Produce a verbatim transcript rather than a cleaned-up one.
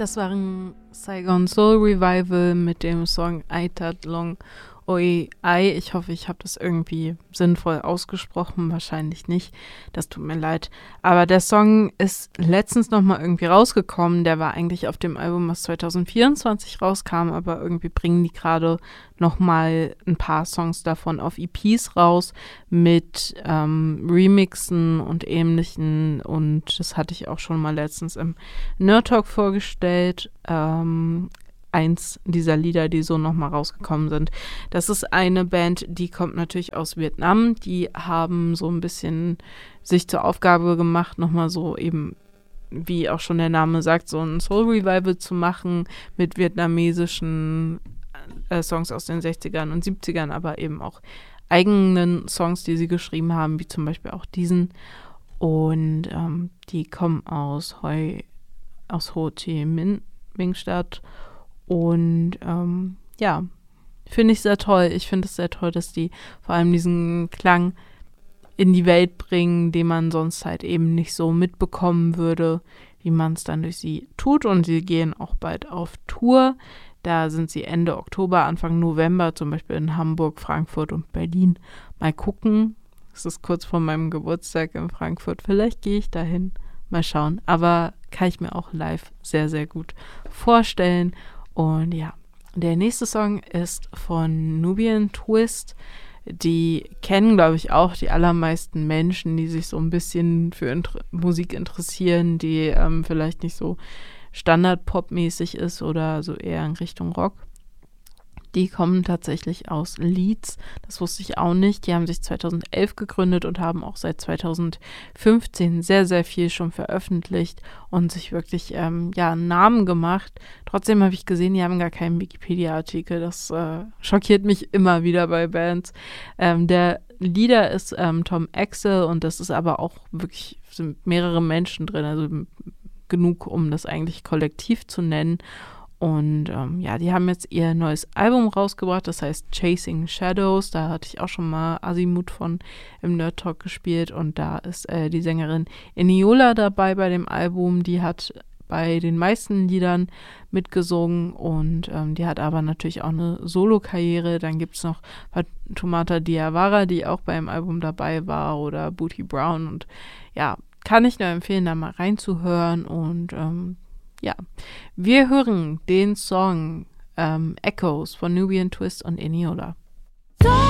Das waren Saigon Soul Revival mit dem Song Aitat Long Oi Ai. Ich hoffe, ich habe das irgendwie sinnvoll ausgesprochen. Wahrscheinlich nicht. Das tut mir leid. Aber der Song ist letztens nochmal irgendwie rausgekommen. Der war eigentlich auf dem Album, was zwanzig vierundzwanzig rauskam. Aber irgendwie bringen die gerade nochmal ein paar Songs davon auf E Ps raus mit ähm, Remixen und Ähnlichen. Und das hatte ich auch schon mal letztens im Nerd Talk vorgestellt. Ähm, eins dieser Lieder, die so nochmal rausgekommen sind. Das ist eine Band, die kommt natürlich aus Vietnam. Die haben so ein bisschen sich zur Aufgabe gemacht, nochmal so eben, wie auch schon der Name sagt, so ein Soul-Revival zu machen mit vietnamesischen äh, Songs aus den sechzigern und siebzigern, aber eben auch eigenen Songs, die sie geschrieben haben, wie zum Beispiel auch diesen. Und ähm, die kommen aus Hoi, aus Ho Chi Minh, Minh-Stadt. Und ähm, ja, finde ich sehr toll. Ich finde es sehr toll, dass die vor allem diesen Klang in die Welt bringen, den man sonst halt eben nicht so mitbekommen würde, wie man es dann durch sie tut. Und sie gehen auch bald auf Tour. Da sind sie Ende Oktober, Anfang November, zum Beispiel in Hamburg, Frankfurt und Berlin. Mal gucken. Es ist kurz vor meinem Geburtstag in Frankfurt. Vielleicht gehe ich dahin. Mal schauen. Aber kann ich mir auch live sehr, sehr gut vorstellen. Und ja, der nächste Song ist von Nubian Twist. Die kennen, glaube ich, auch die allermeisten Menschen, die sich so ein bisschen für Inter- Musik interessieren, die ähm, vielleicht nicht so Standard-Pop-mäßig ist oder so eher in Richtung Rock. Die kommen tatsächlich aus Leeds. Das wusste ich auch nicht. Die haben sich zweitausendelf gegründet und haben auch seit zweitausendfünfzehn sehr, sehr viel schon veröffentlicht und sich wirklich ähm, ja, einen Namen gemacht. Trotzdem habe ich gesehen, die haben gar keinen Wikipedia-Artikel. Das äh, schockiert mich immer wieder bei Bands. Ähm, der Leader ist ähm, Tom Axel und das ist aber auch wirklich, sind mehrere Menschen drin, also genug, um das eigentlich kollektiv zu nennen. Und ähm, ja, die haben jetzt ihr neues Album rausgebracht, das heißt Chasing Shadows. Da hatte ich auch schon mal Azimuth von im Nerd Talk gespielt. Und da ist äh, die Sängerin Eniola dabei bei dem Album. Die hat bei den meisten Liedern mitgesungen und ähm, die hat aber natürlich auch eine Solo-Karriere. Dann gibt es noch Fatoumata Diawara, die auch beim Album dabei war, oder Booty Brown. Und ja, kann ich nur empfehlen, da mal reinzuhören. Und ähm, ja, wir hören den Song ähm, Echoes von Nubian Twist und Eniola.